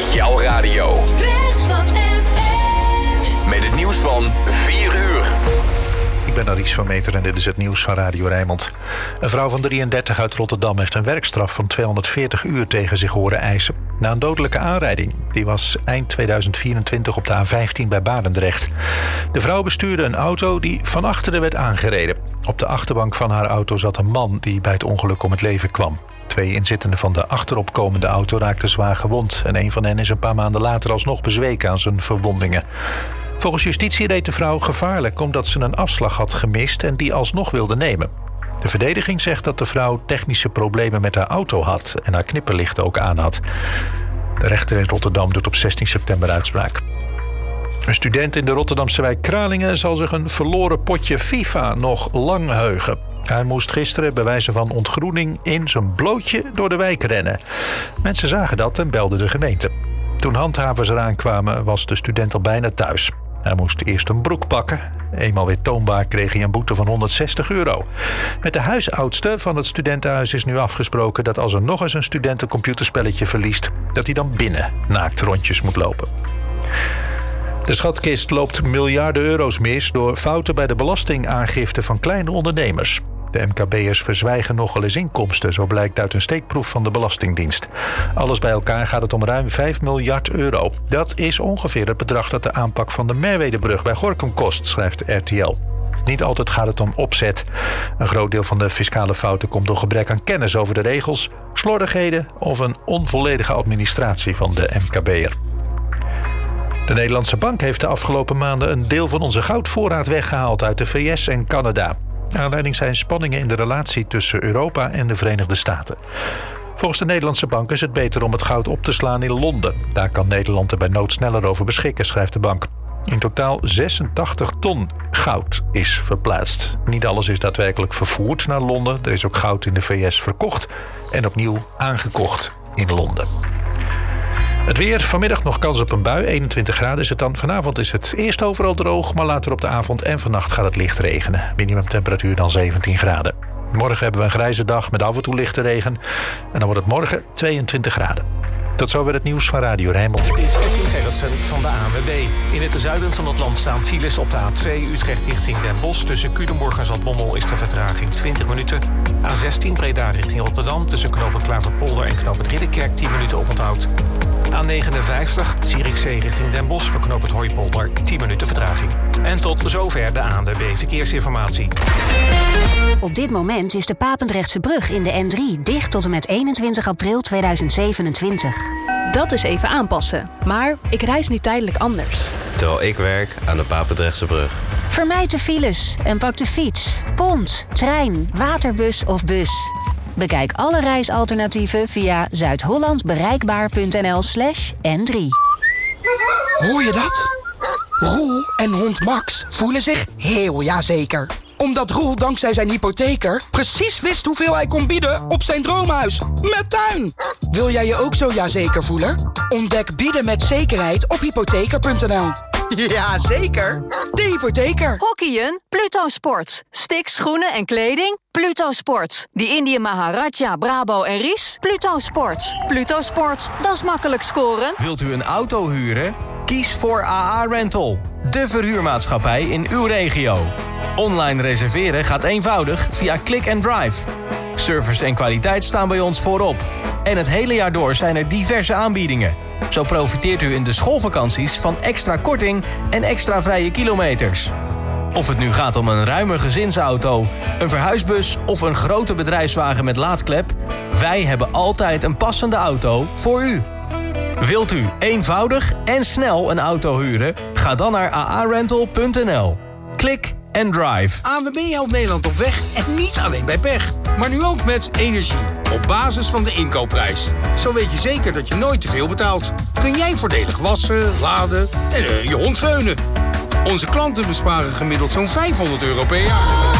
Jouw radio. Rechtsstad FM. Met het nieuws van 4 uur. Ik ben Aries van Meter en dit is het nieuws van Radio Rijnmond. Een vrouw van 33 uit Rotterdam heeft een werkstraf van 240 uur tegen zich horen eisen. Na een dodelijke aanrijding. Die was eind 2024 op de A15 bij Barendrecht. De vrouw bestuurde een auto die van achteren werd aangereden. Op de achterbank van haar auto zat een man die bij het ongeluk om het leven kwam. 2 inzittenden van de achteropkomende auto raakten zwaar gewond. En een van hen is een paar maanden later alsnog bezweken aan zijn verwondingen. Volgens justitie reed de vrouw gevaarlijk omdat ze een afslag had gemist en die alsnog wilde nemen. De verdediging zegt dat de vrouw technische problemen met haar auto had en haar knipperlichten ook aan had. De rechter in Rotterdam doet op 16 september uitspraak. Een student in de Rotterdamse wijk Kralingen zal zich een verloren potje FIFA nog lang heugen. Hij moest gisteren bij wijze van ontgroening in zijn blootje door de wijk rennen. Mensen zagen dat en belden de gemeente. Toen handhavers eraan kwamen was de student al bijna thuis. Hij moest eerst een broek pakken. Eenmaal weer toonbaar kreeg hij een boete van €160. Met de huisoudste van het studentenhuis is nu afgesproken dat als er nog eens een student een computerspelletje verliest, dat hij dan binnen naakt rondjes moet lopen. De schatkist loopt miljarden euro's mis door fouten bij de belastingaangifte van kleine ondernemers. De MKB'ers verzwijgen nogal eens inkomsten, zo blijkt uit een steekproef van de Belastingdienst. Alles bij elkaar gaat het om ruim 5 miljard euro. Dat is ongeveer het bedrag dat de aanpak van de Merwedebrug bij Gorinchem kost, schrijft RTL. Niet altijd gaat het om opzet. Een groot deel van de fiscale fouten komt door gebrek aan kennis over de regels, slordigheden of een onvolledige administratie van de MKB'er. De Nederlandse Bank heeft de afgelopen maanden een deel van onze goudvoorraad weggehaald uit de VS en Canada. Aanleiding zijn spanningen in de relatie tussen Europa en de Verenigde Staten. Volgens de Nederlandse Bank is het beter om het goud op te slaan in Londen. Daar kan Nederland er bij nood sneller over beschikken, schrijft de bank. In totaal 86 ton goud is verplaatst. Niet alles is daadwerkelijk vervoerd naar Londen. Er is ook goud in de VS verkocht en opnieuw aangekocht in Londen. Het weer, vanmiddag nog kans op een bui, 21 graden is het dan. Vanavond is het eerst overal droog, maar later op de avond en vannacht gaat het licht regenen. Minimumtemperatuur dan 17 graden. Morgen hebben we een grijze dag met af en toe lichte regen. En dan wordt het morgen 22 graden. Tot zover het nieuws van Radio Rijnmond. Dit is Edwin Gerritsen van de ANWB. In het zuiden van het land staan files op de A2 Utrecht richting Den Bosch. Tussen Culemborg en Zaltbommel is de vertraging 20 minuten. A16 Breda richting Rotterdam. Tussen knooppunt Klaverpolder en knooppunt Ridderkerk 10 minuten oponthoud. A59 Zierikzee richting Den Bosch. Voor knooppunt Hooipolder 10 minuten vertraging. En tot zover de ANWB Verkeersinformatie. Op dit moment is de Papendrechtse brug in de N3 dicht tot en met 21 april 2027. Dat is even aanpassen. Maar ik reis nu tijdelijk anders. Terwijl ik werk aan de Papendrechtse brug. Vermijd de files en pak de fiets, pont, trein, waterbus of bus. Bekijk alle reisalternatieven via zuidhollandbereikbaar.nl/N3. Hoor je dat? Roel en hond Max voelen zich heel jazeker. Omdat Roel dankzij zijn hypotheker precies wist hoeveel hij kon bieden op zijn droomhuis. Met tuin! Wil jij je ook zo jazeker voelen? Ontdek bieden met zekerheid op hypotheker.nl. Ja, zeker. De hypotheker. Hockeyen? Pluto Sports. Sticks, schoenen en kleding? Pluto Sports. Die Indië Maharaja, Brabo en Ries? Pluto Sports. Pluto Sports, dat is makkelijk scoren. Wilt u een auto huren? Kies voor AA Rental. De verhuurmaatschappij in uw regio. Online reserveren gaat eenvoudig via Click and Drive. Service en kwaliteit staan bij ons voorop. En het hele jaar door zijn er diverse aanbiedingen. Zo profiteert u in de schoolvakanties van extra korting en extra vrije kilometers. Of het nu gaat om een ruime gezinsauto, een verhuisbus of een grote bedrijfswagen met laadklep, wij hebben altijd een passende auto voor u. Wilt u eenvoudig en snel een auto huren? Ga dan naar aarental.nl. Klik en drive. ANWB helpt Nederland op weg en niet alleen bij pech. Maar nu ook met energie. Op basis van de inkoopprijs. Zo weet je zeker dat je nooit te veel betaalt. Kun jij voordelig wassen, laden en je hond veunen. Onze klanten besparen gemiddeld zo'n €500 per jaar.